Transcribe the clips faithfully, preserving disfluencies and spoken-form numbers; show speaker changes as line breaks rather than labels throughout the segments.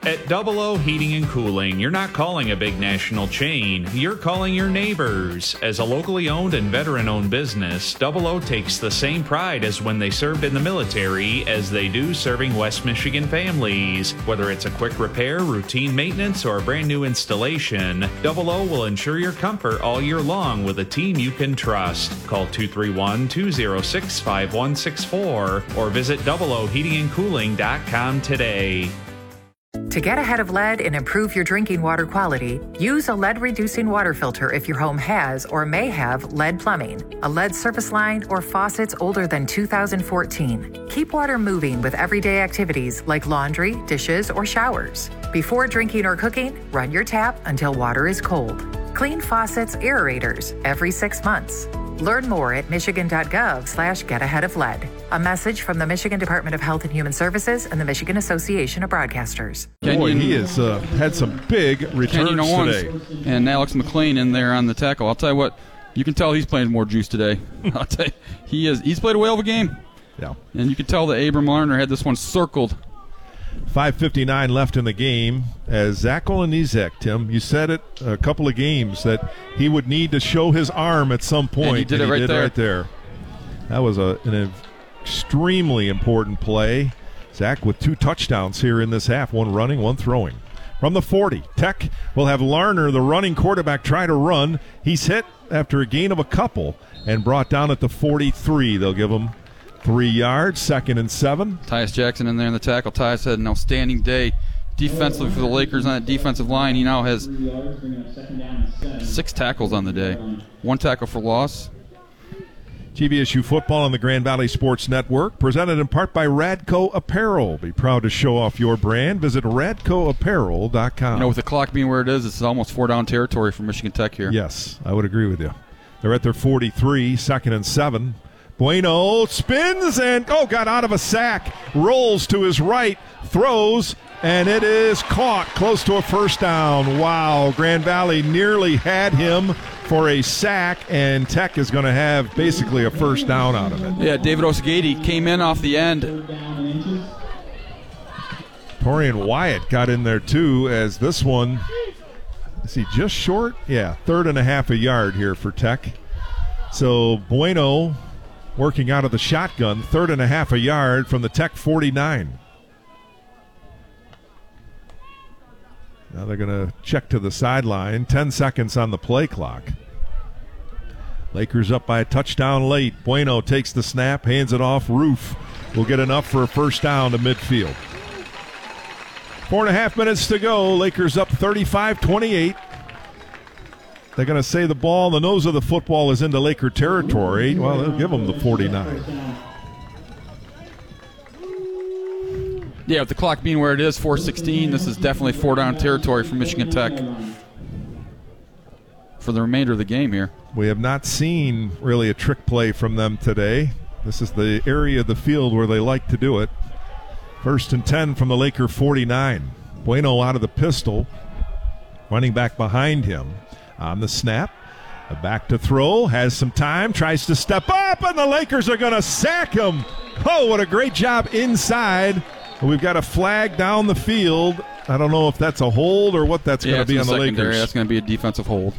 At Double O Heating and Cooling, you're not calling a big national chain, you're calling your neighbors. As a locally owned and veteran-owned business, Double O takes the same pride as when they served in the military as they do serving West Michigan families. Whether it's a quick repair, routine maintenance, or a brand new installation, Double O will ensure your comfort all year long with a team you can trust. Call two three one, two zero six, five one six four or visit double o heating and cooling dot com today.
To get ahead of lead and improve your drinking water quality, use a lead-reducing water filter if your home has or may have lead plumbing, a lead service line, or faucets older than two thousand fourteen. Keep water moving with everyday activities like laundry, dishes, or showers. Before drinking or cooking, run your tap until water is cold. Clean faucets, aerators every six months. Learn more at michigan.gov slash get ahead of lead. A message from the Michigan Department of Health and Human Services and the Michigan Association of Broadcasters.
Boy, he has uh, had some big returns today.
And Alex McLean in there on the tackle. I'll tell you what, you can tell he's playing more juice today. I'll tell you, he is. He's played a whale of a game.
Yeah.
And you can tell that Abram Larner had this one circled.
five fifty-nine left in the game as Zach Olenizek, Tim, you said it a couple of games that he would need to show his arm at some point.
And he did
and
it right
he did
there.
right there. That was a, an extremely important play. Zach with two touchdowns here in this half, one running, one throwing. From the forty, Tech will have Larner, the running quarterback, try to run. He's hit after a gain of a couple and brought down at the forty-three. They'll give him three yards, second and seven.
Tyus Jackson in there in the tackle. Tyus had an outstanding day defensively for the Lakers on that defensive line. He now has six tackles on the day. One tackle for loss.
G V S U football on the Grand Valley Sports Network, presented in part by Radco Apparel. Be proud to show off your brand. Visit radco apparel dot com.
You know, with the clock being where it is, it's almost four-down territory for Michigan Tech here.
Yes, I would agree with you. They're at their forty-three, second and seven. Bueno spins and, oh, got out of a sack. Rolls to his right, throws, and it is caught close to a first down. Wow, Grand Valley nearly had him for a sack, and Tech is going to have basically a first down out of it.
Yeah, David Osagati came in off the end.
Torian Wyatt got in there too, as this one, is he just short? Yeah, third and a half a yard here for Tech. So Bueno working out of the shotgun, third and a half a yard from the Tech forty-nine. Now they're going to check to the sideline. Ten seconds on the play clock. Lakers up by a touchdown late. Bueno takes the snap, hands it off. Roof will get enough for a first down to midfield. Four and a half minutes to go. Lakers up thirty-five twenty-eight. They're going to say the ball, the nose of the football is into Laker territory. Well, they'll give them the forty-nine.
Yeah, with the clock being where it is, four sixteen, this is definitely four-down territory for Michigan Tech for the remainder of the game here.
We have not seen really a trick play from them today. This is the area of the field where they like to do it. First and ten from the Laker forty-nine. Bueno out of the pistol, running back behind him. On the snap, back to throw, has some time, tries to step up, and the Lakers are going to sack him. Oh, what a great job inside. We've got a flag down the field. I don't know if that's a hold or what that's
yeah,
going to be on the
secondary.
Lakers.
That's going to be a defensive hold.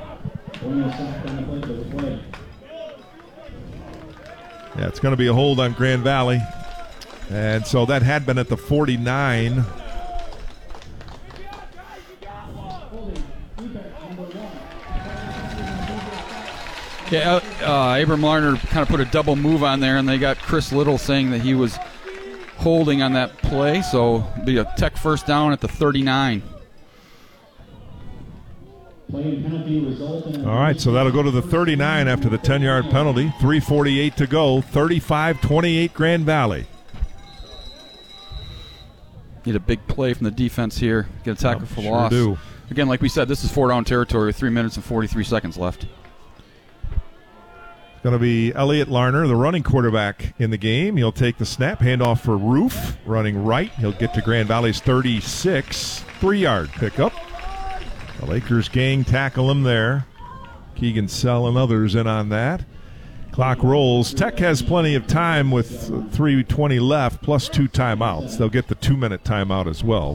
Yeah, it's going to be a hold on Grand Valley. And so that had been at the forty-nine.
Yeah, uh, Abram Larner kind of put a double move on there, and they got Chris Little saying that he was holding on that play, so it'll be a Tech first down at the thirty-nine.
All right, so that'll go to the thirty-nine after the ten-yard penalty. three forty-eight to go, thirty-five twenty-eight Grand Valley.
Need a big play from the defense here. Get a tackle
yep,
for
sure
loss.
Do.
Again, like we said, this is four-down territory with three minutes and forty-three seconds left.
Going to be Elliot Larner, the running quarterback in the game. He'll take the snap, handoff for Roof, running right. He'll get to Grand Valley's thirty-six, three-yard pickup. The Lakers gang tackle him there. Keegan Sell and others in on that. Clock rolls. Tech has plenty of time with three twenty left, plus two timeouts. They'll get the two-minute timeout as well.